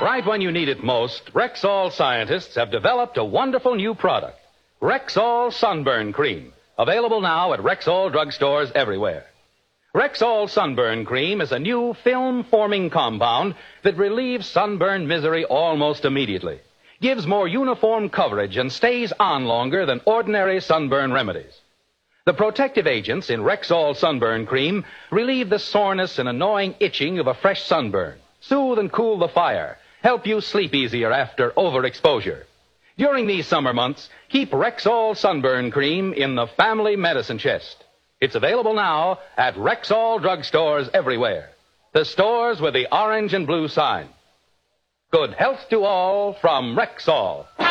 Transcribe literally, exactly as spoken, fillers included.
Right when you need it most, Rexall scientists have developed a wonderful new product, Rexall Sunburn Cream, available now at Rexall drugstores everywhere. Rexall Sunburn Cream is a new film-forming compound that relieves sunburn misery almost immediately, gives more uniform coverage, and stays on longer than ordinary sunburn remedies. The protective agents in Rexall Sunburn Cream relieve the soreness and annoying itching of a fresh sunburn, soothe and cool the fire, help you sleep easier after overexposure. During these summer months, keep Rexall Sunburn Cream in the family medicine chest. It's available now at Rexall drugstores everywhere, the stores with the orange and blue sign. Good health to all from Rexall.